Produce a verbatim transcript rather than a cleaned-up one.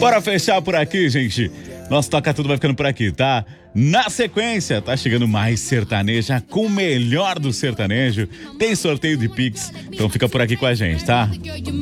Bora fechar por aqui, gente. Nosso Toca Tudo vai ficando por aqui, tá? Na sequência, tá chegando mais sertaneja com o melhor do sertanejo. Tem sorteio de Pix, então fica por aqui com a gente, tá?